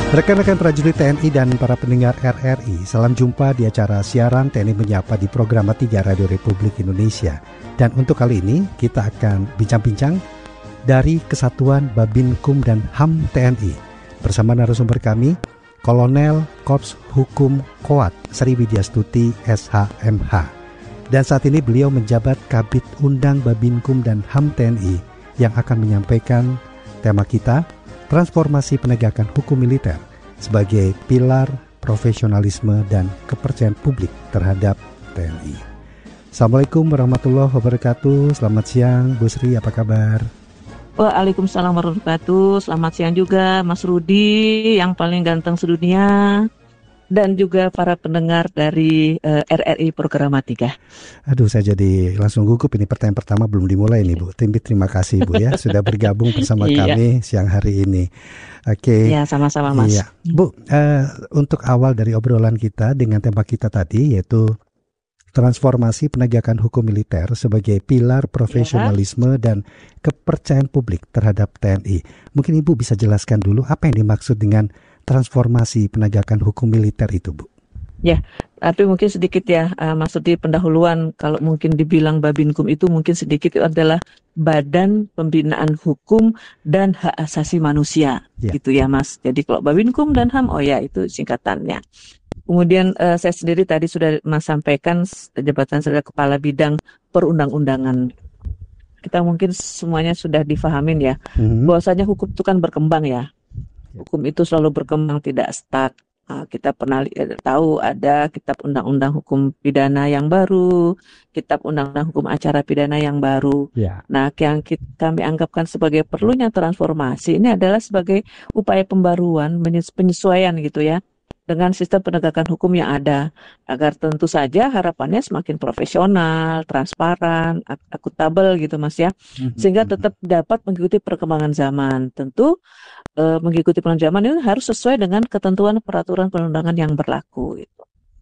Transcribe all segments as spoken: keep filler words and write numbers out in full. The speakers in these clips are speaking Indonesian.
Rekan-rekan prajurit T N I dan para pendengar R R I, salam jumpa di acara siaran T N I Menyapa di Program tiga Radio Republik Indonesia. Dan untuk kali ini kita akan bincang-bincang dari Kesatuan Babinkum dan H A M T N I bersama narasumber kami Kolonel Korps Hukum Koat Sri Widyastuti S H M H. Dan saat ini beliau menjabat Kabid Undang Babinkum dan H A M T N I yang akan menyampaikan tema kita, transformasi penegakan hukum militer sebagai pilar profesionalisme dan kepercayaan publik terhadap T N I. Assalamualaikum warahmatullahi wabarakatuh. Selamat siang, Bu Sri, apa kabar? Waalaikumsalam warahmatullahi wabarakatuh. Selamat siang juga Mas Rudi yang paling ganteng sedunia, dan juga para pendengar dari uh, R R I Program tiga. Aduh, saya jadi langsung gugup ini, pertanyaan pertama belum dimulai nih, Bu. Terima kasih Bu ya sudah bergabung bersama kami siang hari ini. Oke. Ya, sama-sama Mas. Iya. Bu, uh, untuk awal dari obrolan kita dengan tema kita tadi, yaitu transformasi penegakan hukum militer sebagai pilar profesionalisme ya. Dan kepercayaan publik terhadap T N I. Mungkin Ibu bisa jelaskan dulu apa yang dimaksud dengan transformasi penegakan hukum militer itu, Bu? Ya, tapi mungkin sedikit ya, uh, maksud di pendahuluan, kalau mungkin dibilang Babinkum itu mungkin sedikit itu adalah Badan Pembinaan Hukum dan Hak Asasi Manusia, ya. Gitu ya Mas. Jadi kalau Babinkum dan H A M, oh ya itu singkatannya. Kemudian uh, saya sendiri tadi sudah Mas sampaikan jabatan saya Kepala Bidang Perundang-undangan. Kita mungkin semuanya sudah difahamin ya, hmm. bahwasanya hukum itu kan berkembang ya. Hukum itu selalu berkembang, tidak stuck. Nah, kita pernah tahu ada Kitab Undang-Undang Hukum Pidana yang baru, Kitab Undang-Undang Hukum Acara Pidana yang baru. Ya. Nah, yang kita, kami anggapkan sebagai perlunya transformasi ini adalah sebagai upaya pembaruan, penyesuaian gitu ya, dengan sistem penegakan hukum yang ada, agar tentu saja harapannya semakin profesional, transparan, ak- akuntabel gitu Mas ya, sehingga tetap dapat mengikuti perkembangan zaman. Tentu eh, mengikuti perkembangan zaman itu harus sesuai dengan ketentuan peraturan perundangan yang berlaku gitu.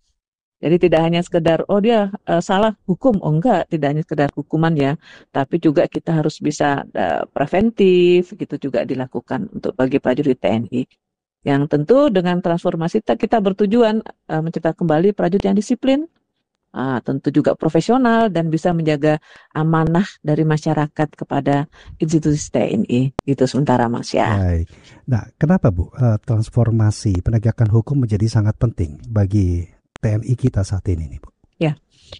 Jadi tidak hanya sekedar oh dia uh, salah hukum, oh enggak, tidak hanya sekedar hukuman ya, tapi juga kita harus bisa uh, preventif gitu juga dilakukan untuk bagi prajurit T N I. Yang tentu dengan transformasi kita bertujuan uh, menciptakan kembali prajurit yang disiplin, uh, tentu juga profesional dan bisa menjaga amanah dari masyarakat kepada institusi T N I. Itu sementara Mas ya. Baik. Nah, kenapa Bu uh, transformasi penegakan hukum menjadi sangat penting bagi T N I kita saat ini nih Bu? Ya,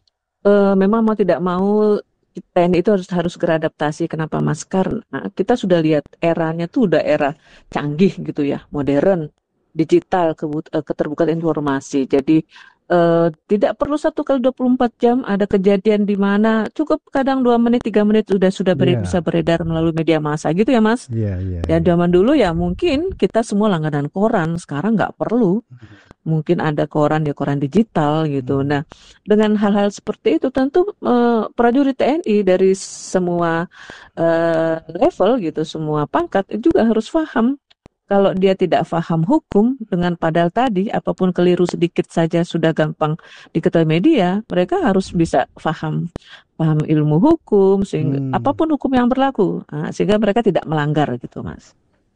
uh, memang mau tidak mau T N I itu harus harus beradaptasi. Kenapa Mas? Karena kita sudah lihat eranya tuh udah era canggih gitu ya, modern, digital, kebut- keterbukaan informasi. Jadi eh, tidak perlu satu kali dua puluh empat jam ada kejadian di mana cukup kadang dua menit tiga menit sudah sudah ber- yeah. bisa beredar melalui media massa gitu ya Mas. Iya, yeah, iya. Yeah, Dan yeah. zaman dulu ya mungkin kita semua langganan koran, sekarang nggak perlu. Mungkin ada koran ya koran digital gitu. Hmm. Nah, dengan hal-hal seperti itu tentu uh, prajurit T N I dari semua uh, level gitu, semua pangkat juga harus paham. Kalau dia tidak paham hukum dengan padahal tadi apapun keliru sedikit saja sudah gampang diketahui media, mereka harus bisa paham paham ilmu hukum sehingga hmm. apapun hukum yang berlaku, nah, sehingga mereka tidak melanggar gitu, Mas.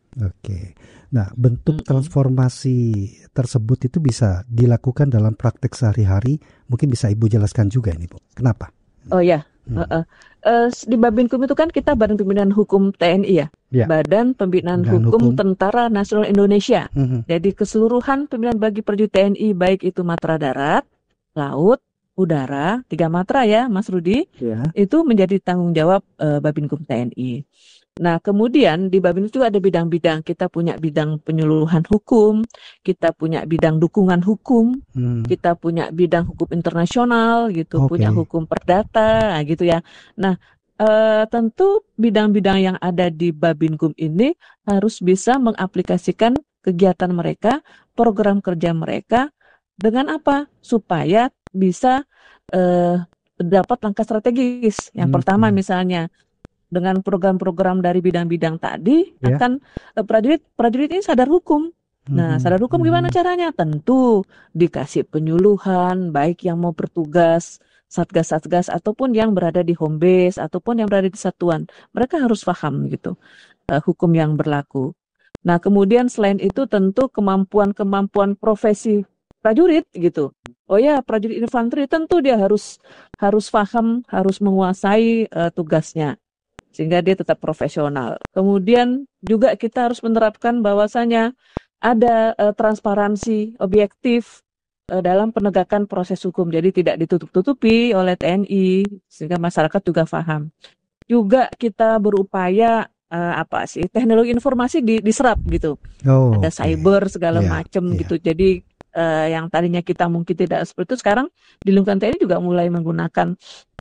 Oke. Nah, bentuk transformasi tersebut itu bisa dilakukan dalam praktek sehari-hari. Mungkin bisa Ibu jelaskan juga ini, Bu. Kenapa? Oh ya, hmm. uh, uh. Uh, di Babinkum itu kan kita Badan Pembinaan Hukum T N I ya, ya. Badan Pembinaan Hukum, Hukum Tentara Nasional Indonesia. Hmm. Jadi keseluruhan pembinaan bagi prajurit T N I, baik itu matra darat, laut, udara, tiga matra ya, Mas Rudi, ya. Itu menjadi tanggung jawab uh, Babinkum T N I. Nah, kemudian di Babin itu ada bidang-bidang. Kita punya bidang penyuluhan hukum, kita punya bidang dukungan hukum, hmm. kita punya bidang hukum internasional, gitu, okay. punya hukum perdata, gitu ya. Nah, eh, tentu bidang-bidang yang ada di Babinkum ini harus bisa mengaplikasikan kegiatan mereka, program kerja mereka, dengan apa? Supaya bisa eh, dapat langkah strategis. Yang hmm. pertama misalnya, dengan program-program dari bidang-bidang tadi yeah. akan uh, prajurit prajurit ini sadar hukum. Nah, mm-hmm. sadar hukum gimana caranya? Tentu dikasih penyuluhan, baik yang mau bertugas satgas-satgas ataupun yang berada di home base ataupun yang berada di satuan. Mereka harus paham gitu uh, hukum yang berlaku. Nah, kemudian selain itu tentu kemampuan-kemampuan profesi prajurit gitu. Oh ya, prajurit infanteri tentu dia harus harus paham, harus menguasai uh, tugasnya sehingga dia tetap profesional. Kemudian juga kita harus menerapkan bahwasanya ada uh, transparansi objektif uh, dalam penegakan proses hukum. Jadi tidak ditutup-tutupi oleh T N I sehingga masyarakat juga paham. Juga kita berupaya uh, apa sih teknologi informasi di, diserap gitu. Oh, ada okay. cyber segala Yeah, macam yeah. gitu. Jadi uh, yang tadinya kita mungkin tidak seperti itu, sekarang di lingkungan T N I juga mulai menggunakan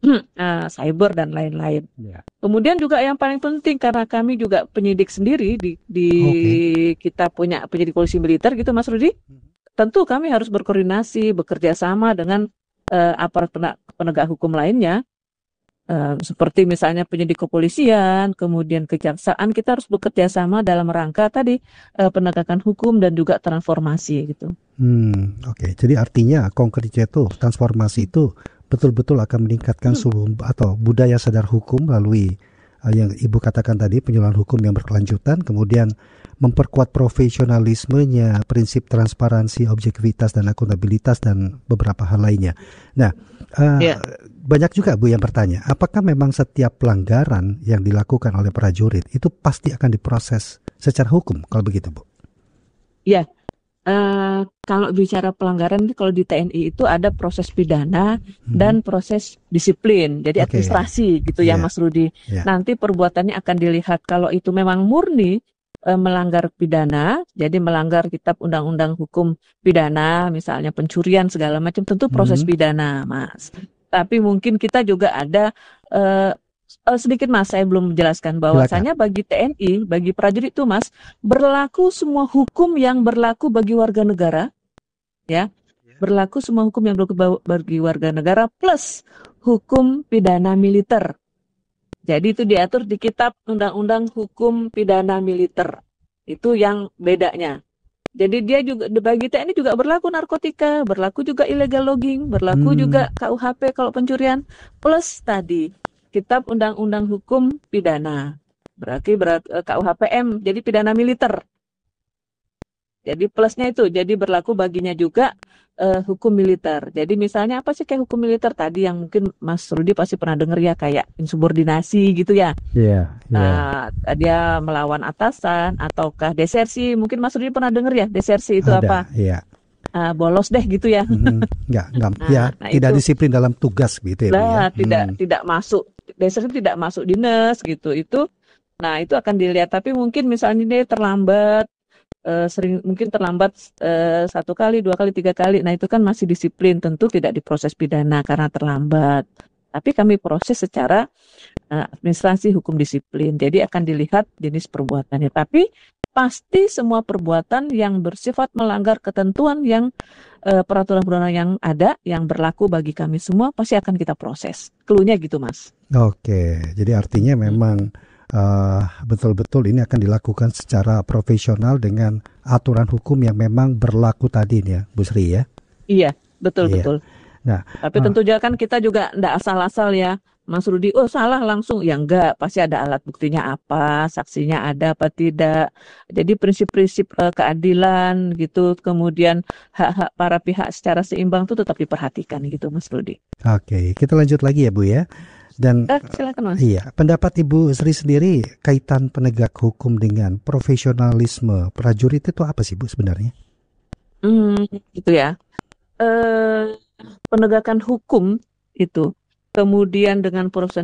uh, cyber dan lain-lain. Yeah. Kemudian juga yang paling penting karena kami juga penyidik sendiri di, di Okay. kita punya penyidik polisi militer gitu Mas Rudi. Tentu kami harus berkoordinasi, bekerja sama dengan uh, aparat penegak hukum lainnya. Uh, seperti misalnya penyidik kepolisian, kemudian kejaksaan, kita harus bekerja sama dalam rangka tadi uh, penegakan hukum dan juga transformasi gitu. Hmm, oke. Okay. Jadi artinya konkretnya itu transformasi itu betul-betul akan meningkatkan hmm. suhu atau budaya sadar hukum melalui uh, yang Ibu katakan tadi penyuluhan hukum yang berkelanjutan, kemudian memperkuat profesionalismenya, prinsip transparansi, objektivitas dan akuntabilitas dan beberapa hal lainnya. Nah, uh, yeah. banyak juga Bu yang bertanya, apakah memang setiap pelanggaran yang dilakukan oleh prajurit itu pasti akan diproses secara hukum kalau begitu Bu? Ya, uh, kalau bicara pelanggaran kalau di T N I itu ada proses pidana hmm. dan proses disiplin, jadi okay. administrasi gitu yeah. ya Mas Rudi. Yeah. Nanti perbuatannya akan dilihat kalau itu memang murni uh, melanggar pidana, jadi melanggar kitab undang-undang hukum pidana, misalnya pencurian segala macam, tentu proses hmm. pidana Mas. Tapi mungkin kita juga ada uh, uh, sedikit Mas, saya belum menjelaskan bahwasanya bagi T N I, bagi prajurit itu Mas, berlaku semua hukum yang berlaku bagi warga negara, ya, berlaku semua hukum yang berlaku bagi warga negara plus hukum pidana militer. Jadi itu diatur di kitab undang-undang hukum pidana militer. Itu yang bedanya. Jadi dia juga bagi T N I juga berlaku narkotika, berlaku juga illegal logging, berlaku hmm. juga K U H P kalau pencurian, plus tadi kitab undang-undang hukum pidana. Berarti berat, K U H P M jadi pidana militer. Jadi plusnya itu, jadi berlaku baginya juga uh, hukum militer. Jadi misalnya apa sih kayak hukum militer tadi yang mungkin Mas Rudi pasti pernah dengar ya, kayak insubordinasi gitu ya. Iya. Yeah, yeah. uh, Dia melawan atasan ataukah desersi. Mungkin Mas Rudi pernah dengar ya desersi itu Ada, apa? Iya. Uh, bolos deh gitu ya. Mm-hmm. Enggak, enggak. Nah, ya, nah tidak itu, disiplin dalam tugas gitu ya. Nah, ya? tidak hmm. tidak masuk desersi tidak masuk dinas gitu. Itu nah itu akan dilihat, tapi mungkin misalnya dia terlambat Uh, sering mungkin terlambat uh, satu kali, dua kali, tiga kali. Nah itu kan masih disiplin, tentu tidak diproses pidana karena terlambat. Tapi kami proses secara uh, administrasi hukum disiplin. Jadi akan dilihat jenis perbuatannya. Tapi pasti semua perbuatan yang bersifat melanggar ketentuan yang uh, peraturan perundang yang ada, yang berlaku bagi kami semua, pasti akan kita proses. Cluenya gitu Mas. Oke, jadi artinya memang Uh, betul-betul ini akan dilakukan secara profesional dengan aturan hukum yang memang berlaku tadi ya, Bu Sri ya? Iya, betul-betul. Iya. Nah, tapi uh, tentu juga kan kita juga tidak asal-asal ya, Mas Rudi. Oh salah langsung, ya enggak. Pasti ada alat buktinya apa, saksinya ada apa tidak. Jadi prinsip-prinsip uh, keadilan gitu, kemudian hak-hak para pihak secara seimbang itu tetap diperhatikan gitu, Mas Rudi. Oke, kita lanjut lagi ya Bu ya. Dan eh, silakan, Mas. Iya, pendapat Ibu Sri sendiri kaitan penegak hukum dengan profesionalisme prajurit itu apa sih Bu sebenarnya? Hmm, itu ya. Eh, penegakan hukum itu, kemudian dengan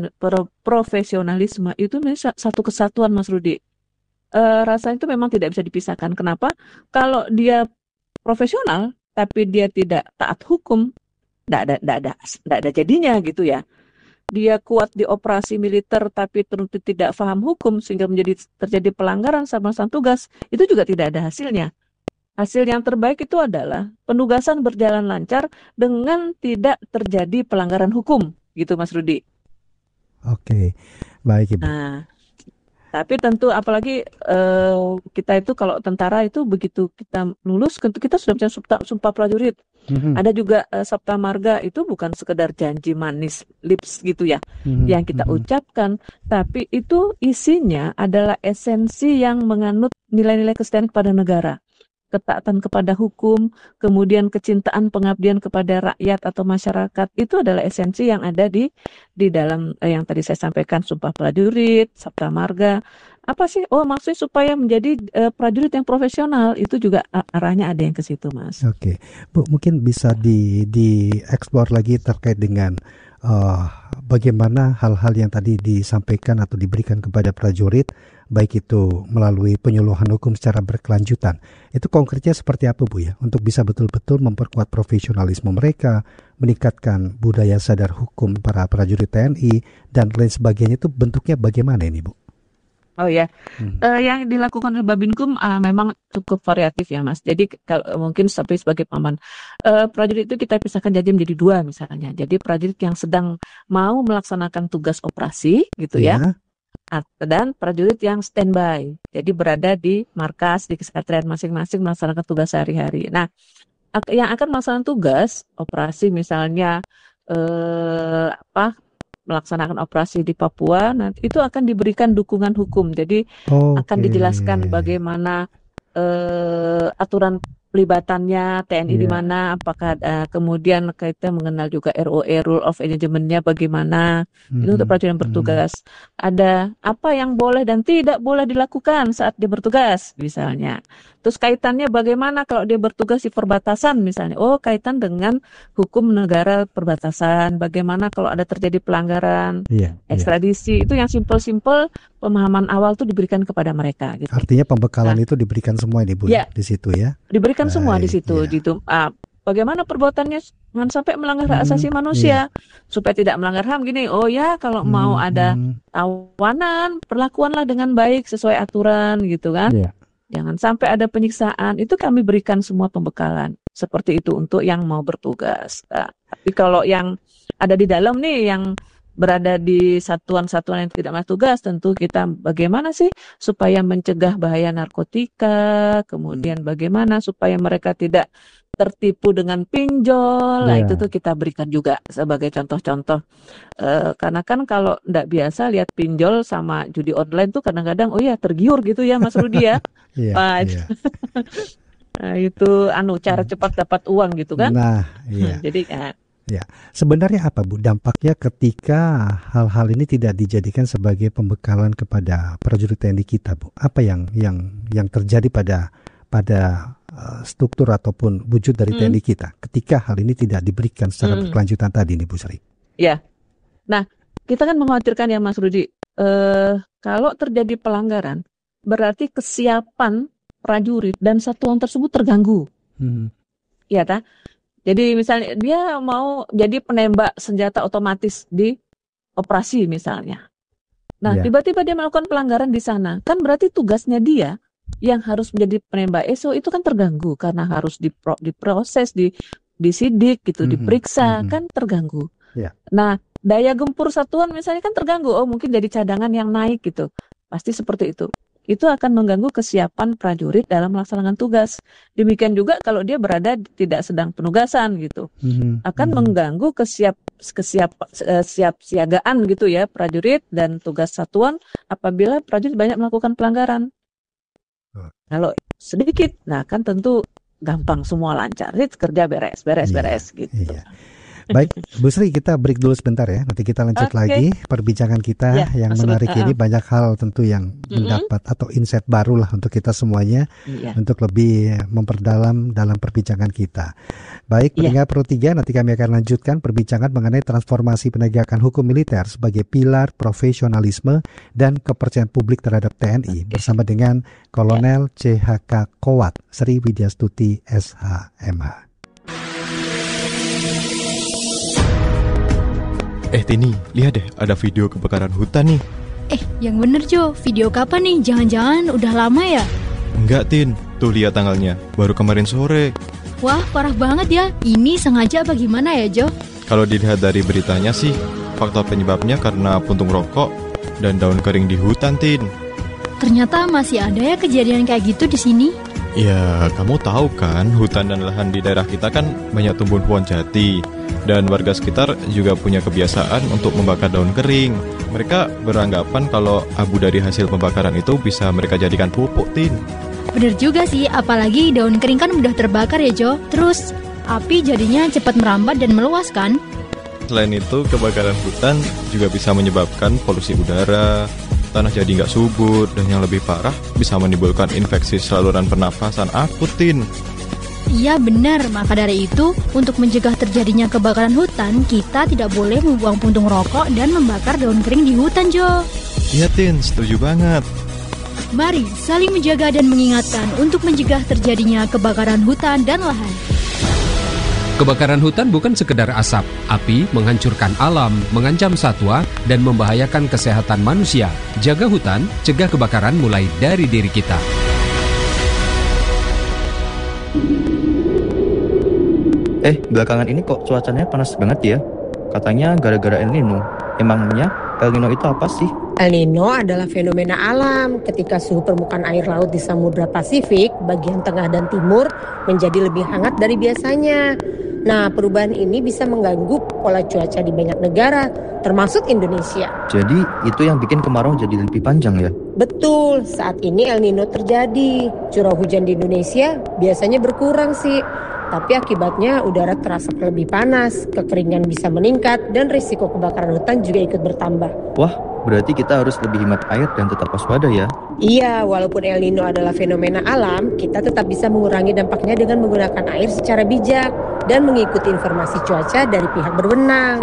profesionalisme itu satu kesatuan Mas Rudi. Eh, rasanya itu memang tidak bisa dipisahkan. Kenapa? Kalau dia profesional tapi dia tidak taat hukum, tidak ada, tidak ada, tidak ada jadinya gitu ya. Dia kuat di operasi militer tapi ternyata tidak paham hukum sehingga menjadi terjadi pelanggaran sama sama tugas, itu juga tidak ada hasilnya. Hasil yang terbaik itu adalah penugasan berjalan lancar dengan tidak terjadi pelanggaran hukum, gitu Mas Rudi. Oke, baik Ibu. Nah, Tapi tentu apalagi eh, kita itu kalau tentara itu begitu kita lulus kita sudah punya sumpah, sumpah prajurit. Mm-hmm. Ada juga eh, Sabta Marga, itu bukan sekedar janji manis lips gitu ya, mm-hmm. yang kita mm-hmm. ucapkan, tapi itu isinya adalah esensi yang menganut nilai-nilai kesetiaan kepada negara, ketaatan kepada hukum, kemudian kecintaan pengabdian kepada rakyat atau masyarakat. Itu adalah esensi yang ada di di dalam eh, yang tadi saya sampaikan, Sumpah Prajurit, Sabta Marga. Apa sih? Oh, maksudnya supaya menjadi eh, prajurit yang profesional. Itu juga arahnya ada yang ke situ, Mas. Oke, Bu, mungkin bisa di dieksplor lagi terkait dengan uh, bagaimana hal-hal yang tadi disampaikan atau diberikan kepada prajurit, baik itu melalui penyuluhan hukum secara berkelanjutan. Itu konkretnya seperti apa, Bu, ya? Untuk bisa betul-betul memperkuat profesionalisme mereka, meningkatkan budaya sadar hukum para prajurit T N I, dan lain sebagainya, itu bentuknya bagaimana ini, Bu? Oh ya, hmm. uh, yang dilakukan oleh Babinkum uh, memang cukup variatif ya, Mas. Jadi kalau mungkin sampai sebagai paman, uh, prajurit itu kita pisahkan jadi menjadi dua misalnya. Jadi prajurit yang sedang mau melaksanakan tugas operasi gitu yeah. ya, dan prajurit yang standby. Jadi berada di markas, di kesatria masing-masing melaksanakan tugas sehari-hari. Nah, yang akan melaksanakan tugas operasi misalnya uh, apa? melaksanakan operasi di Papua, nanti itu akan diberikan dukungan hukum. Jadi okay. akan dijelaskan bagaimana uh, aturan pelibatannya T N I yeah. di mana, apakah uh, kemudian kita mengenal juga R O E, Rule of Engagement-nya bagaimana. Mm-hmm. Itu untuk prajurit yang bertugas. Mm-hmm. Ada apa yang boleh dan tidak boleh dilakukan saat dia bertugas misalnya. Terus kaitannya bagaimana kalau dia bertugas di perbatasan misalnya. Oh, kaitan dengan hukum negara perbatasan. Bagaimana kalau ada terjadi pelanggaran, yeah, ekstradisi. Yeah. Itu yang simpel-simpel pemahaman awal itu diberikan kepada mereka. Gitu. Artinya pembekalan nah, itu diberikan semua ini, Bu, yeah. di situ ya? Diberikan Baik, semua di situ. Yeah. Gitu. Ah, bagaimana perbuatannya jangan sampai melanggar hak asasi hmm, manusia. Yeah. Supaya tidak melanggar H A M gini. Oh ya, kalau hmm, mau ada hmm. tawanan, perlakuanlah dengan baik sesuai aturan gitu kan. Yeah. Jangan sampai ada penyiksaan. Itu kami berikan semua pembekalan seperti itu untuk yang mau bertugas. Nah, tapi kalau yang ada di dalam nih, yang berada di satuan-satuan yang tidak melakukan tugas, tentu kita bagaimana sih supaya mencegah bahaya narkotika, kemudian bagaimana supaya mereka tidak tertipu dengan pinjol. Nah, yeah. itu tuh kita berikan juga sebagai contoh-contoh. E, karena kan kalau tidak biasa lihat pinjol sama judi online tuh kadang-kadang oh ya tergiur gitu ya, Mas Rudi ya. yeah, nah, yeah. nah, itu anu cara cepat dapat uang gitu kan. Nah, iya. Jadi ya. Ya, sebenarnya apa, Bu, dampaknya ketika hal-hal ini tidak dijadikan sebagai pembekalan kepada prajurit T N I kita, Bu? Apa yang yang yang terjadi pada pada uh, struktur ataupun wujud dari hmm. T N I kita ketika hal ini tidak diberikan secara hmm. berkelanjutan tadi nih, Bu Sri? Ya, nah kita kan mengkhawatirkan ya, Mas Rudi, uh, kalau terjadi pelanggaran berarti kesiapan prajurit dan satuan tersebut terganggu. Hmm. Iya, ta? Jadi misalnya dia mau jadi penembak senjata otomatis di operasi misalnya. Nah, yeah. tiba-tiba dia melakukan pelanggaran di sana. Kan berarti tugasnya dia yang harus menjadi penembak E S O itu kan terganggu karena harus dipro- diproses, di disidik gitu, mm-hmm. diperiksa, mm-hmm. kan terganggu. Yeah. Nah, daya gempur satuan misalnya kan terganggu. Oh, mungkin jadi cadangan yang naik gitu. Pasti seperti itu. Itu akan mengganggu kesiapan prajurit dalam melaksanakan tugas. Demikian juga kalau dia berada tidak sedang penugasan gitu, mm-hmm. akan mm-hmm. mengganggu kesiap kesiap siap siagaan gitu ya prajurit dan tugas satuan apabila prajurit banyak melakukan pelanggaran. Oh. Kalau sedikit, nah kan tentu gampang semua lancar, kerja beres, beres, yeah, beres gitu. Yeah. Baik, Bu Sri, kita break dulu sebentar ya. Nanti kita lanjut okay. lagi perbincangan kita ya, yang menarik uh, ini. Banyak hal tentu yang uh-uh. mendapat atau insight baru lah untuk kita semuanya, yeah. untuk lebih memperdalam dalam perbincangan kita. Baik, pendengar yeah. Pro tiga, nanti kami akan lanjutkan perbincangan mengenai transformasi penegakan hukum militer sebagai pilar profesionalisme dan kepercayaan publik terhadap T N I okay. bersama dengan Kolonel yeah. C H K Kowat Sri Widyastuti S H M H. Eh Tini, lihat deh, ada video kebakaran hutan nih. Eh, yang bener Jo, video kapan nih? Jangan-jangan udah lama ya? Enggak Tin, tuh lihat tanggalnya, baru kemarin sore. Wah, parah banget ya. Ini sengaja apa gimana ya Jo? Kalau dilihat dari beritanya sih, faktor penyebabnya karena puntung rokok dan daun kering di hutan Tin. ternyata masih ada ya kejadian kayak gitu di sini. Ya, kamu tahu kan, hutan dan lahan di daerah kita kan banyak tumbuh pohon jati. Dan warga sekitar juga punya kebiasaan untuk membakar daun kering. Mereka beranggapan kalau abu dari hasil pembakaran itu bisa mereka jadikan pupuk, Tin. Bener juga sih, apalagi daun kering kan mudah terbakar ya Jo. Terus api jadinya cepat merambat dan meluas kan? Selain itu, kebakaran hutan juga bisa menyebabkan polusi udara, tanah jadi nggak subur, dan yang lebih parah bisa menimbulkan infeksi saluran pernafasan akut, Tin. Iya benar, maka dari itu untuk mencegah terjadinya kebakaran hutan, kita tidak boleh membuang puntung rokok dan membakar daun kering di hutan, Jo. Iya, Tin, setuju banget. Mari saling menjaga dan mengingatkan untuk mencegah terjadinya kebakaran hutan dan lahan. Kebakaran hutan bukan sekedar asap, api menghancurkan alam, mengancam satwa, dan membahayakan kesehatan manusia. Jaga hutan, cegah kebakaran mulai dari diri kita. Eh, belakangan ini kok cuacanya panas banget ya? Katanya gara-gara El Nino. Emangnya El Nino itu apa sih? El Nino adalah fenomena alam ketika suhu permukaan air laut di Samudra Pasifik, bagian tengah dan timur, menjadi lebih hangat dari biasanya. Nah, perubahan ini bisa mengganggu pola cuaca di banyak negara, termasuk Indonesia. Jadi, itu yang bikin kemarau jadi lebih panjang ya? Betul, saat ini El Nino terjadi. Curah hujan di Indonesia biasanya berkurang sih. Tapi akibatnya udara terasa lebih panas, kekeringan bisa meningkat, dan risiko kebakaran hutan juga ikut bertambah. Wah, berarti kita harus lebih hemat air dan tetap waspada ya? Iya, walaupun El Nino adalah fenomena alam, kita tetap bisa mengurangi dampaknya dengan menggunakan air secara bijak dan mengikuti informasi cuaca dari pihak berwenang.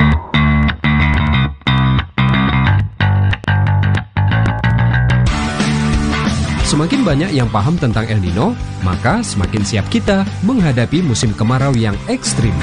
Semakin banyak yang paham tentang El Nino, maka semakin siap kita menghadapi musim kemarau yang ekstrim.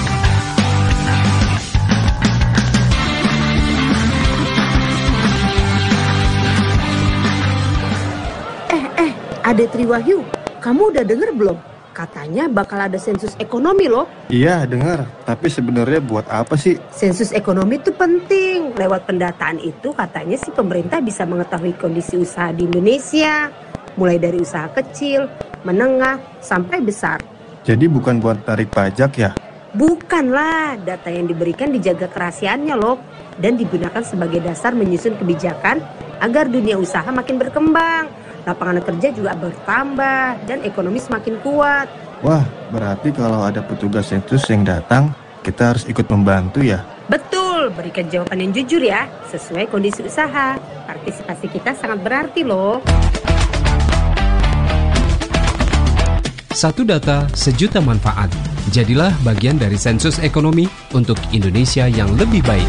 Eh, eh, Ade Triwahyu, kamu udah denger belum? Katanya bakal ada sensus ekonomi loh. Iya, dengar. Tapi sebenarnya buat apa sih? Sensus ekonomi itu penting. Lewat pendataan itu katanya sih pemerintah bisa mengetahui kondisi usaha di Indonesia. Mulai dari usaha kecil, menengah, sampai besar. Jadi bukan buat tarik pajak ya? Bukanlah, data yang diberikan dijaga kerahasiaannya loh. Dan digunakan sebagai dasar menyusun kebijakan agar dunia usaha makin berkembang. Lapangan kerja juga bertambah dan ekonomi semakin kuat. Wah, berarti kalau ada petugas sensus yang datang, kita harus ikut membantu ya? Betul, berikan jawaban yang jujur ya, sesuai kondisi usaha. Partisipasi kita sangat berarti loh. Satu data, sejuta manfaat. Jadilah bagian dari sensus ekonomi untuk Indonesia yang lebih baik.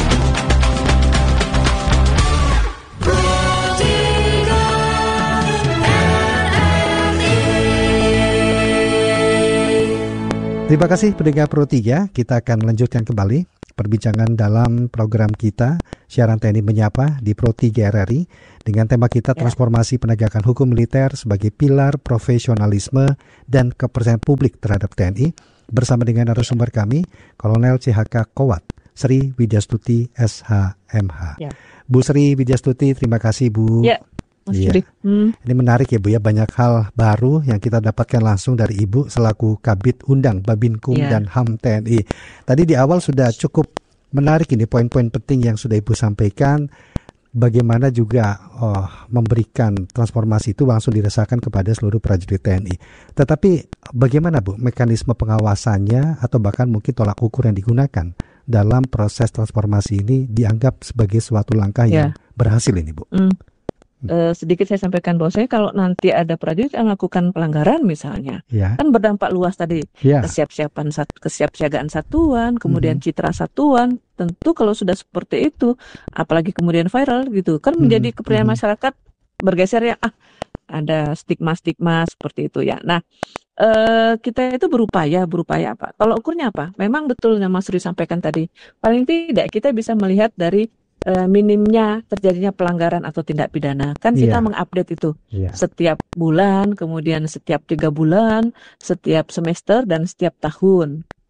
Terima kasih pendengar Pro tiga, kita akan melanjutkan kembali perbincangan dalam program kita Siaran T N I Menyapa di Pro tiga R R I dengan tema kita transformasi penegakan hukum militer sebagai pilar profesionalisme dan kepercayaan publik terhadap T N I bersama dengan narasumber kami Kolonel C H K Kowat Sri Widyastuti S H M H. Ya. Bu Sri Widyastuti, terima kasih Bu. Ya. Iya. Hmm. Ini menarik ya Bu ya, banyak hal baru yang kita dapatkan langsung dari Ibu selaku Kabid Undang Babinkum yeah. dan H A M T N I. Tadi di awal sudah cukup menarik ini poin-poin penting yang sudah Ibu sampaikan, bagaimana juga oh, memberikan transformasi itu langsung dirasakan kepada seluruh prajurit T N I. Tetapi bagaimana Bu mekanisme pengawasannya atau bahkan mungkin tolak ukur yang digunakan dalam proses transformasi ini dianggap sebagai suatu langkah yeah. yang berhasil ini Bu? Hmm. Uh, sedikit saya sampaikan bahwa saya kalau nanti ada prajurit yang melakukan pelanggaran misalnya, ya. kan berdampak luas tadi ya. kesiapsiapan kesiapsiagaan satuan, kemudian mm-hmm. citra satuan. Tentu kalau sudah seperti itu, apalagi kemudian viral gitu, kan mm-hmm. menjadi kepercayaan mm-hmm. masyarakat bergeser ya, ah ada stigma-stigma seperti itu ya. Nah, uh, kita itu berupaya, berupaya apa? Kalau ukurnya apa? Memang betul yang Mas Rudi sampaikan tadi. Paling tidak kita bisa melihat dari Uh, minimnya terjadinya pelanggaran atau tindak pidana. Kan kita yeah. mengupdate itu yeah. setiap bulan, kemudian setiap tiga bulan, setiap semester, dan setiap tahun.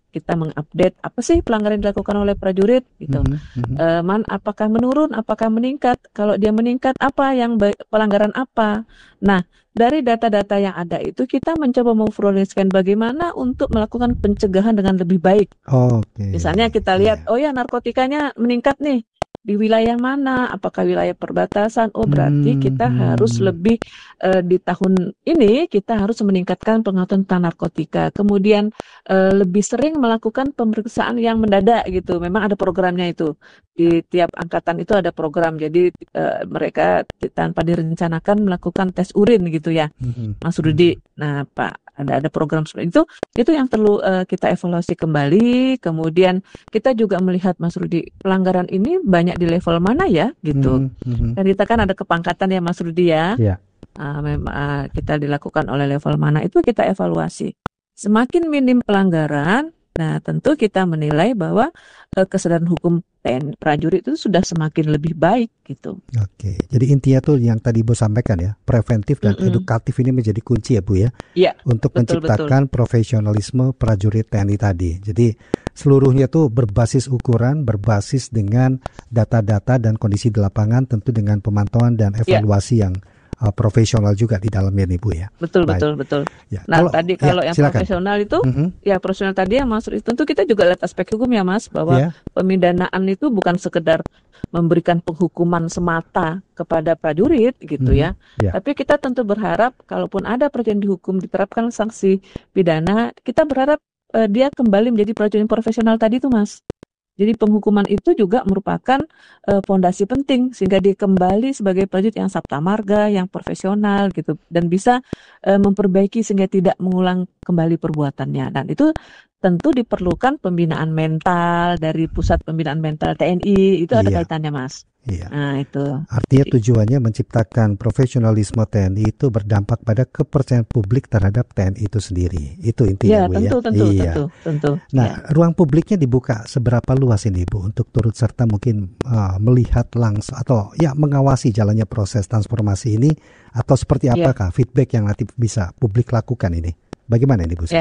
kita mengupdate apa sih pelanggaran yang dilakukan oleh prajurit gitu. Mhm, mhm. Eh, man, apakah menurun, apakah meningkat? Kalau dia meningkat, apa yang baik, pelanggaran apa? Nah, dari data-data yang ada itu kita mencoba memformulasikan bagaimana untuk melakukan pencegahan dengan lebih baik. Oke. Misalnya kita lihat, Iya. oh ya narkotikanya meningkat nih. Di wilayah mana? Apakah wilayah perbatasan? Oh berarti kita Hmm, harus hmm. lebih eh, di tahun ini kita harus meningkatkan pengetahuan tentang narkotika. Kemudian eh, lebih sering melakukan pemeriksaan yang mendadak gitu. Memang ada programnya itu. Di tiap angkatan itu ada program. Jadi eh, mereka tanpa direncanakan melakukan tes urin gitu ya, Mhm, Mas Rudi. Nah, Pak, ada ada program seperti itu. Itu yang perlu eh, kita evaluasi kembali. Kemudian kita juga melihat Mas Rudi, pelanggaran ini banyak di level mana ya gitu. mhm, mhm. Dan kita kan ada kepangkatan ya Mas Rudi ya. Iya. Ah, memang ah, kita dilakukan oleh level mana itu kita evaluasi. Semakin minim pelanggaran, nah tentu kita menilai bahwa eh, kesadaran hukum T N I prajurit itu sudah semakin lebih baik gitu. Oke, jadi intinya tuh yang tadi Ibu sampaikan ya, preventif dan Mm-mm. edukatif ini menjadi kunci ya Bu ya, Iya, untuk betul betul. menciptakan profesionalisme prajurit T N I tadi. Jadi seluruhnya tuh berbasis ukuran, berbasis dengan data-data dan kondisi di lapangan, tentu dengan pemantauan dan Iya, evaluasi yang uh, profesional juga di dalamnya nih Bu ya. betul Baik, betul betul. ya. Nah, Kalau tadi ya kalau yang silakan. profesional itu, Mhm, ya profesional tadi yang masuk itu tentu kita juga lihat aspek hukum ya Mas, bahwa ya, pemidanaan itu bukan sekedar memberikan penghukuman semata kepada prajurit gitu mhm, ya. ya, Tapi kita tentu berharap kalaupun ada prajurit dihukum diterapkan sanksi pidana, kita berharap eh, dia kembali menjadi prajurit profesional tadi itu Mas. Jadi penghukuman itu juga merupakan eh, fondasi penting sehingga dia kembali sebagai prajurit yang sabta marga, yang profesional gitu dan bisa eh, memperbaiki sehingga tidak mengulang kembali perbuatannya. Dan itu tentu diperlukan pembinaan mental dari Pusat Pembinaan Mental T N I, itu ada iya, kaitannya Mas. iya. Nah, itu. Artinya tujuannya menciptakan profesionalisme T N I itu berdampak pada kepercayaan publik terhadap T N I itu sendiri. Itu intinya Ya, Bu ya. tentu tentu Iya. tentu tentu. Nah, Ya. ruang publiknya dibuka seberapa luas ini Bu untuk turut serta mungkin uh, melihat langsung atau ya mengawasi jalannya proses transformasi ini, atau seperti Ya. apakah feedback yang nanti bisa publik lakukan ini? Bagaimana ini Bu? Ya.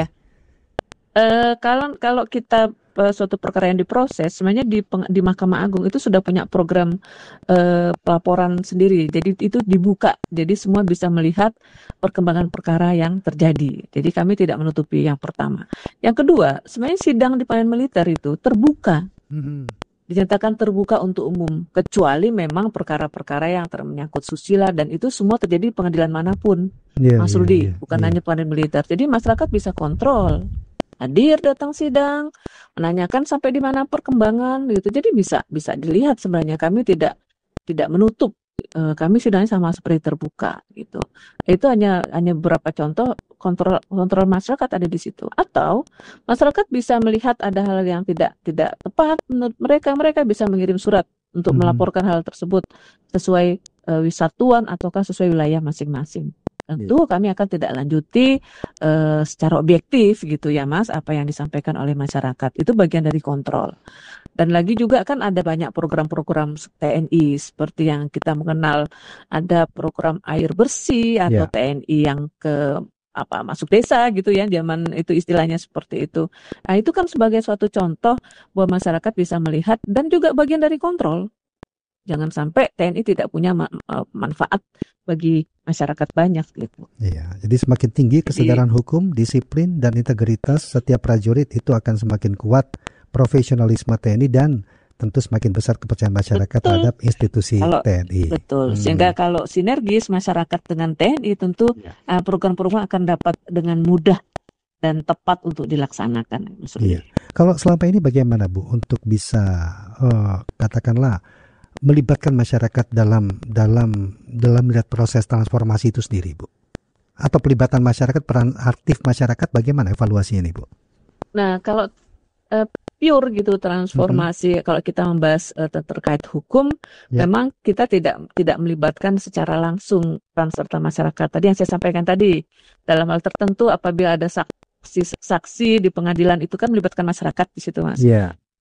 Eh, kalau kalau kita eh, suatu perkara yang diproses, sebenarnya di peng- di Mahkamah Agung itu sudah punya program eh, pelaporan sendiri. Jadi itu dibuka. Jadi semua bisa melihat perkembangan perkara yang terjadi. Jadi kami tidak menutupi yang pertama. Yang kedua, sebenarnya sidang di pengadilan militer itu terbuka. Mhm. Dinyatakan terbuka untuk umum, kecuali memang perkara-perkara yang ter- menyangkut susila dan itu semua terjadi di pengadilan manapun, Iya, Mas iya, Rudi, iya, bukan iya. hanya pengadilan militer. Jadi masyarakat bisa kontrol, hadir datang sidang, menanyakan sampai di mana perkembangan gitu. Jadi bisa bisa dilihat sebenarnya kami tidak tidak menutup. Eh, kami sidangnya sama seperti terbuka gitu. Itu hanya hanya beberapa contoh kontrol kontrol masyarakat ada di situ. Atau masyarakat bisa melihat ada hal yang tidak tidak tepat menurut mereka, mereka bisa mengirim surat untuk Mhm. melaporkan hal tersebut sesuai eh, wisatuan ataukah sesuai wilayah masing-masing. Tentu kami akan tidak lanjuti eh, secara objektif gitu ya Mas, apa yang disampaikan oleh masyarakat. Itu bagian dari kontrol. Dan lagi juga kan ada banyak program-program T N I seperti yang kita mengenal, ada program air bersih atau Ya. T N I yang ke apa masuk desa gitu ya, zaman itu istilahnya seperti itu. Nah, itu kan sebagai suatu contoh bahwa masyarakat bisa melihat dan juga bagian dari kontrol. Jangan sampai T N I tidak punya ma- eh, manfaat bagi masyarakat banyak gitu. Iya, jadi semakin tinggi Jadi kesadaran hukum, disiplin, dan integritas setiap prajurit itu akan semakin kuat profesionalisme T N I dan tentu semakin besar kepercayaan masyarakat betul. terhadap institusi Kalau T N I. betul, Hmm, sehingga kalau sinergis masyarakat dengan T N I tentu Ya. eh, program-program akan dapat dengan mudah dan tepat untuk dilaksanakan, Mas Rudi. Iya. Kalau selama ini bagaimana Bu untuk bisa eh, katakanlah melibatkan masyarakat dalam dalam dalam melihat proses transformasi itu sendiri Bu? Atau pelibatan masyarakat, peran aktif masyarakat, bagaimana evaluasinya nih Bu? Nah, kalau eh, pure gitu transformasi, kalau kita membahas eh, ter- terkait hukum, Ya. memang kita tidak tidak melibatkan secara langsung peran serta masyarakat. Tadi yang saya sampaikan tadi, dalam hal tertentu apabila ada saksi saksi di pengadilan itu kan melibatkan masyarakat di situ, Mas. Iya.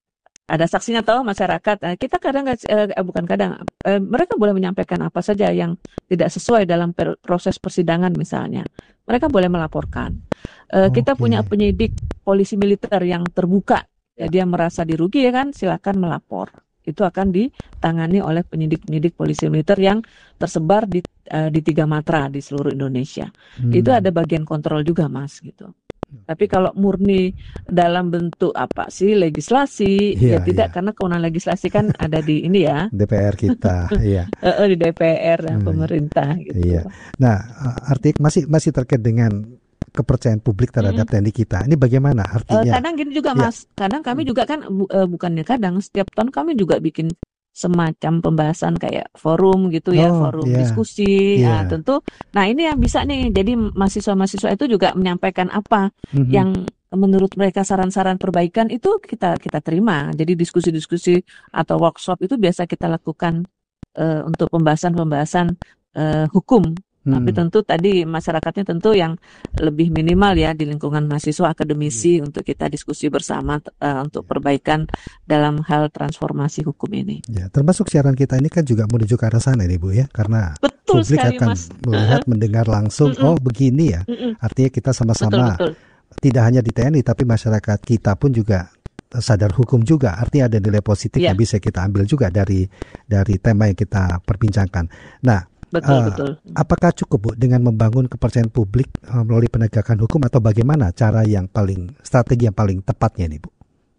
ada saksinya tahu masyarakat. Nah, kita kadang nggak, eh, bukan kadang, eh, mereka boleh menyampaikan apa saja yang tidak sesuai dalam per- proses persidangan misalnya. Mereka boleh melaporkan. Eh, kita Oke. punya penyidik polisi militer yang terbuka. Ya, dia merasa dirugi ya kan, silakan melapor. Itu akan ditangani oleh penyidik-penyidik polisi militer yang tersebar di eh, di tiga matra di seluruh Indonesia. Itu Hmm. ada bagian kontrol juga, Mas, gitu. Tapi kalau murni dalam bentuk apa sih legislasi, Iya, ya tidak, iya. karena kewenangan legislasi kan ada di ini ya, D P R kita, iya. eh, eh, di D P R dan Hmm, pemerintah gitu. iya. Nah, uh, artinya masih masih terkait dengan kepercayaan publik terhadap Mm-mm. T N I kita. Ini bagaimana Eh, artinya? kadang gini juga Ya. Mas, kadang kami juga kan bu- eh, bukannya kadang, setiap tahun kami juga bikin semacam pembahasan kayak forum gitu ya, Oh, forum iya. diskusi. Nah, Iya. tentu, nah ini yang bisa nih, jadi mahasiswa-mahasiswa itu juga menyampaikan apa Mhm. yang menurut mereka saran-saran perbaikan itu kita kita terima. Jadi diskusi-diskusi atau workshop itu biasa kita lakukan eh, untuk pembahasan-pembahasan eh, hukum. Tapi Hmm. tentu tadi masyarakatnya tentu yang lebih minimal ya di lingkungan mahasiswa akademisi untuk kita diskusi bersama eh, untuk perbaikan dalam hal transformasi hukum ini. Ya, termasuk siaran kita ini kan juga menuju ke arah sana nih Bu ya, karena Betul publik sekali akan Mas. melihat, mendengar langsung, Mm-mm. oh begini ya. Mm-mm. Artinya kita Betul sama-sama betul. tidak hanya di T N I tapi masyarakat kita pun juga sadar hukum juga. Artinya ada nilai positif Iya, yang bisa kita ambil juga dari dari tema yang kita perbincangkan. Nah, betul eh, betul. apakah cukup Bu dengan membangun kepercayaan publik eh, melalui penegakan hukum atau bagaimana cara yang paling strategi yang paling tepatnya nih Bu?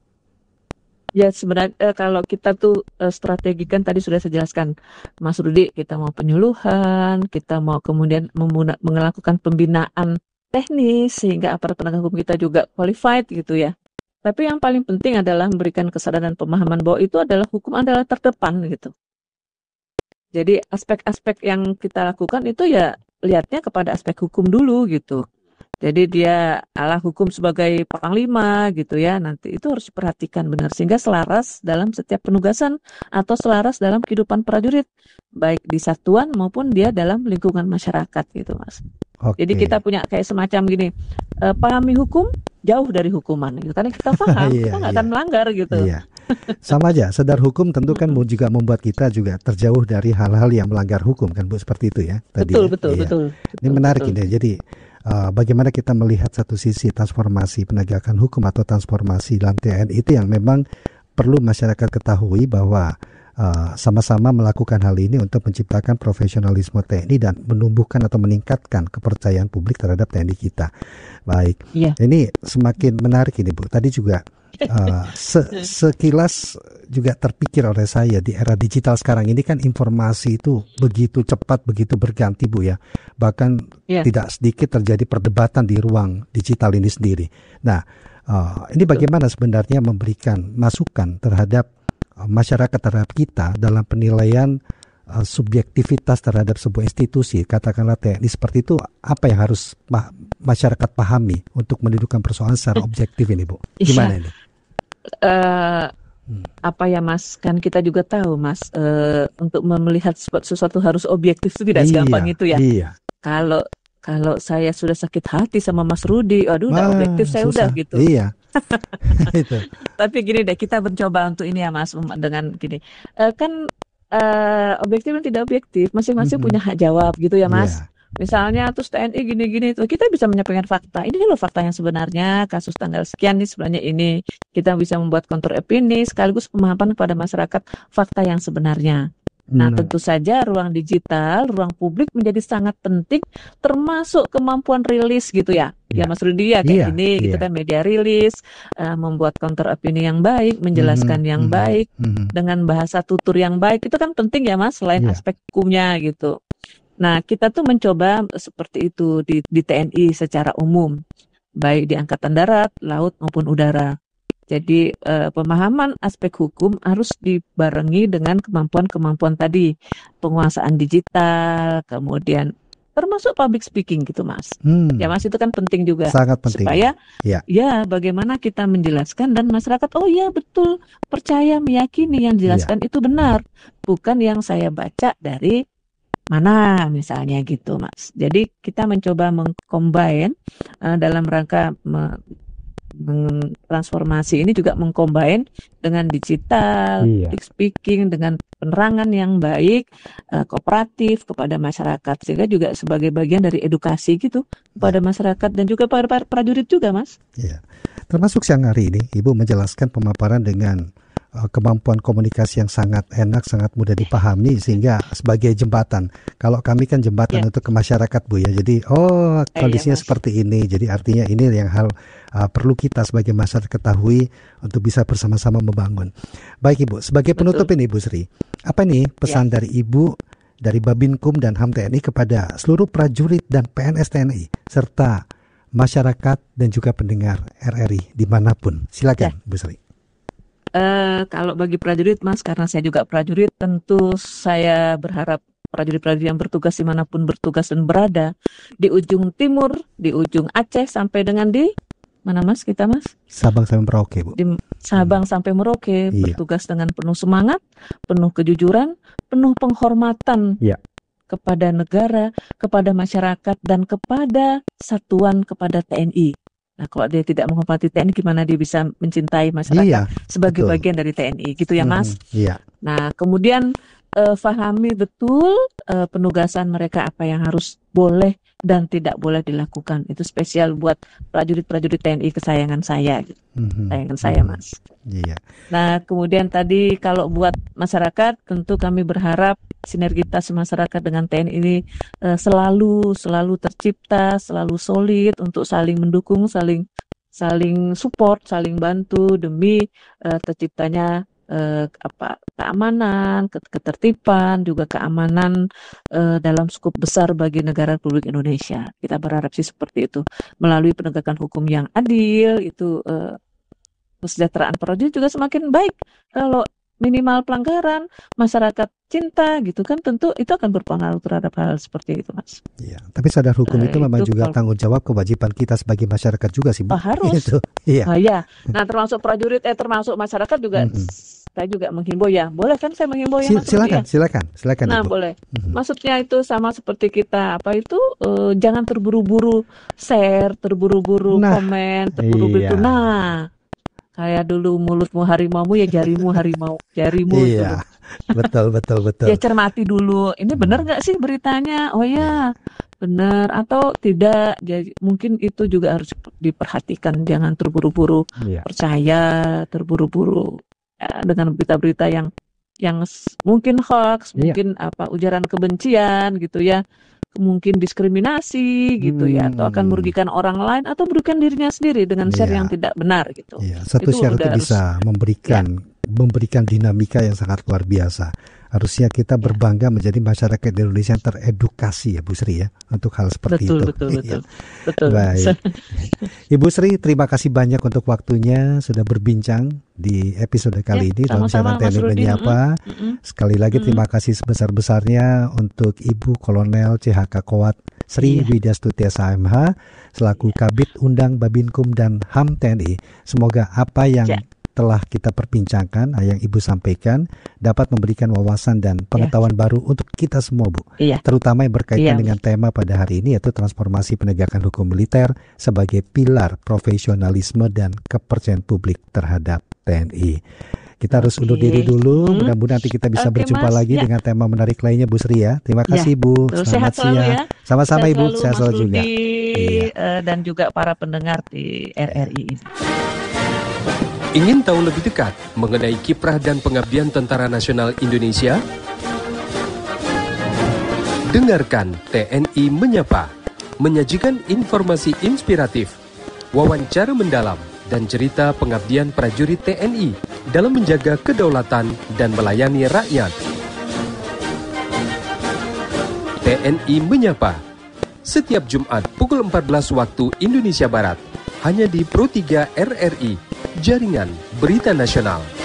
Ya sebenarnya eh, kalau kita tuh eh, strategi kan tadi sudah saya jelaskan, Mas Rudi, kita mau penyuluhan, kita mau kemudian memuna- melakukan pembinaan teknis sehingga aparat penegak hukum kita juga qualified gitu ya. Tapi yang paling penting adalah memberikan kesadaran pemahaman bahwa itu adalah hukum adalah terdepan gitu. Jadi aspek-aspek yang kita lakukan itu ya lihatnya kepada aspek hukum dulu gitu. Jadi dia ala hukum sebagai panglima gitu ya. Nanti itu harus diperhatikan benar sehingga selaras dalam setiap penugasan atau selaras dalam kehidupan prajurit baik di satuan maupun dia dalam lingkungan masyarakat gitu, Mas. Jadi Oke. kita punya kayak semacam gini, eh, pahami hukum jauh dari hukuman gitu. Karena kita paham, Iya, kita nggak iya. akan melanggar gitu. Iya. Sama aja, sadar hukum tentu kan Mm-mm. mau juga membuat kita juga terjauh dari hal-hal yang melanggar hukum kan Bu, seperti itu ya tadi Betul, ya. betul, Iya. betul, Ini betul, menarik betul. ini. Jadi uh, bagaimana kita melihat satu sisi transformasi penegakan hukum atau transformasi dalam T N I itu yang memang perlu masyarakat ketahui bahwa uh, sama-sama melakukan hal ini untuk menciptakan profesionalisme T N I dan menumbuhkan atau meningkatkan kepercayaan publik terhadap T N I kita. Baik, Iya. ini semakin menarik ini Bu. Tadi juga uh, se- sekilas juga terpikir oleh saya di era digital sekarang ini kan informasi itu begitu cepat, begitu berganti Bu ya. Bahkan Iya, tidak sedikit terjadi perdebatan di ruang digital ini sendiri. Nah, uh, ini betul. bagaimana sebenarnya memberikan masukan terhadap uh, masyarakat terhadap kita dalam penilaian uh, subjektivitas terhadap sebuah institusi, katakanlah T N I seperti itu, apa yang harus ma- masyarakat pahami untuk mendudukkan persoalan secara objektif ini Bu? Gimana Iya. ini? Eh, Hmm. apa ya Mas, kan kita juga tahu Mas, eh, untuk melihat sesuatu, sesuatu harus objektif itu tidak segampang Iya, itu ya. iya. Kalau kalau saya sudah sakit hati sama Mas Rudi, aduh udah Wah, objektif saya susah. udah gitu. Iya. Itu. Tapi gini deh, kita mencoba untuk ini ya Mas, um, dengan gini. Eh, kan eh, objektif dan tidak objektif, masing-masing Mhm. punya hak jawab gitu ya Mas. Iya. Misalnya terus T N I gini-gini itu kita bisa menyampaikan fakta. Ini loh fakta yang sebenarnya, kasus tanggal sekian nih sebenarnya ini. Kita bisa membuat counter opini sekaligus pemahaman kepada masyarakat fakta yang sebenarnya. Nah, Hmm. tentu saja ruang digital, ruang publik menjadi sangat penting termasuk kemampuan rilis gitu ya. Iya. Ya Mas Rudi ya kayak Iya, gini gitu iya. kan, media rilis, eh, membuat counter opini yang baik, Mhm, menjelaskan yang mhm, baik mhm. dengan bahasa tutur yang baik. Itu kan penting ya Mas, selain Iya. aspek hukumnya gitu. Nah, kita tuh mencoba seperti itu di, di T N I secara umum, baik di Angkatan Darat, Laut maupun Udara. Jadi eh, pemahaman aspek hukum harus dibarengi dengan kemampuan-kemampuan tadi, penguasaan digital, kemudian termasuk public speaking gitu Mas. Hmm. Ya Mas, itu kan penting juga Sangat penting. supaya Ya. ya bagaimana kita menjelaskan dan masyarakat oh ya betul, percaya meyakini yang Iya. dijelaskan itu benar, bukan yang saya baca dari mana misalnya gitu Mas. Jadi kita mencoba mengcombine eh, dalam rangka me- transformasi ini juga mengcombine dengan digital, Iya. public speaking, dengan penerangan yang baik, uh, kooperatif kepada masyarakat, sehingga juga sebagai bagian dari edukasi gitu kepada masyarakat dan juga para para prajurit juga, Mas. Iya. Termasuk siang hari ini Ibu menjelaskan pemaparan dengan uh, kemampuan komunikasi yang sangat enak, sangat mudah dipahami sehingga sebagai jembatan. Kalau kami kan jembatan Ya. untuk ke masyarakat, Bu ya. Jadi oh Eh, kondisinya ya, Mas. seperti ini. Jadi artinya ini yang hal uh, perlu kita sebagai masyarakat ketahui untuk bisa bersama-sama membangun. Baik Ibu, sebagai penutup ini Ibu Sri, apa nih pesan dari Ibu dari Babinkum dan H A M T N I kepada seluruh prajurit dan P N S T N I serta masyarakat dan juga pendengar R R I dimanapun? Silakan Bu Sri. Eh, kalau bagi prajurit, Mas, karena saya juga prajurit, tentu saya berharap prajurit-prajurit yang bertugas dimanapun bertugas dan berada, di ujung timur, di ujung Aceh sampai dengan di mana, Mas, kita, Mas? Sabang sampai Merauke, Bu. Di Sabang sampai Merauke, Iya. bertugas dengan penuh semangat, penuh kejujuran, penuh penghormatan Iya. kepada negara, kepada masyarakat, dan kepada satuan, kepada T N I. Nah, kalau dia tidak menghormati T N I, gimana dia bisa mencintai masyarakat Iya, sebagai betul. bagian dari T N I, gitu ya, Mas? Mhm, Iya. Nah, kemudian eh, fahami betul eh, penugasan mereka apa yang harus boleh dan tidak boleh dilakukan. Itu spesial buat prajurit-prajurit T N I kesayangan saya, gitu. Mhm, Kesayangan saya, mhm. Mas. Iya. Nah, kemudian tadi kalau buat masyarakat, tentu kami berharap sinergitas masyarakat dengan T N I ini eh, selalu selalu tercipta, selalu solid untuk saling mendukung, saling saling support, saling bantu demi eh, terciptanya eh, apa keamanan, ket- ketertiban, juga keamanan eh, dalam skup besar bagi negara Republik Indonesia. Kita berharap sih seperti itu melalui penegakan hukum yang adil, itu eh, kesejahteraan prajurit juga semakin baik. Kalau minimal pelanggaran, masyarakat cinta gitu kan, tentu itu akan berpengaruh terhadap hal seperti itu, Mas. Iya. Tapi sadar hukum Eh, itu memang itu juga kalau- tanggung jawab kewajiban kita sebagai masyarakat juga sih, Bu. Oh, harus. Itu. Iya. Ah, ya. Nah, termasuk prajurit, eh termasuk masyarakat juga, Mhm. saya juga menghimbau ya. Boleh kan saya menghimbau ya, Sil- Mas? Rudi, silakan, ya? silakan, silakan Nah, Ibu. boleh. Mhm. Maksudnya itu sama seperti kita, apa itu, eh, jangan terburu-buru share, terburu-buru Nah, komen, terburu-buru iya. itu. Nah, kayak dulu mulutmu harimaumu, ya jarimu harimau, jarimu itu Iya. loh. Betul, betul, betul. Ya cermati dulu, ini benar nggak sih beritanya? Oh ya, benar atau tidak? Jadi mungkin itu juga harus diperhatikan, jangan terburu-buru Iya. percaya, terburu-buru ya, dengan berita-berita yang yang s- mungkin hoax, Iya. mungkin apa ujaran kebencian gitu ya, mungkin diskriminasi gitu ya, atau akan Hmm. merugikan orang lain atau merugikan dirinya sendiri dengan share Iya. yang tidak benar gitu. Iya, satu Itu share itu udah harus- bisa memberikan memberikan dinamika yang sangat luar biasa. Harusnya kita Ya. berbangga menjadi masyarakat Indonesia yang teredukasi ya Bu Sri ya untuk hal seperti Betul, itu. betul, Iya. betul, betul. Baik. Ibu Sri, terima kasih banyak untuk waktunya sudah berbincang di episode kali Ya, ini dalam sama-sama, siaran Mas Teknik Rudi. Menyapa. Mm-mm. Sekali lagi Mm-mm. terima kasih sebesar-besarnya untuk Ibu Kolonel C H K Kowat Sri Iya. Widyastuti S H M H selaku Kabid Undang Babinkum dan H A M T N I. Semoga apa yang Ya. telah kita perbincangkan, yang Ibu sampaikan dapat memberikan wawasan dan pengetahuan baru untuk kita semua, Bu. Iya. Terutama yang berkaitan Iya. dengan tema pada hari ini yaitu transformasi penegakan hukum militer sebagai pilar profesionalisme dan kepercayaan publik terhadap T N I. Kita harus Oke. undur diri dulu. Hmm. Mudah-mudahan nanti kita bisa Oke, berjumpa Mas. lagi Ya. dengan tema menarik lainnya, Bu Sri ya. Terima kasih, Bu. Terus Selamat sehat selalu siang. ya. Sama-sama, Sehat Ibu. selalu, Sehat Mas selalu juga. Rudi, Iya. eh, dan juga para pendengar di R R I ini. Ingin tahu lebih dekat mengenai kiprah dan pengabdian Tentara Nasional Indonesia? Dengarkan T N I Menyapa, menyajikan informasi inspiratif, wawancara mendalam, dan cerita pengabdian prajurit T N I dalam menjaga kedaulatan dan melayani rakyat. T N I Menyapa, setiap Jumat pukul empat belas waktu Indonesia Barat, hanya di Pro tiga R R I, Jaringan Berita Nasional.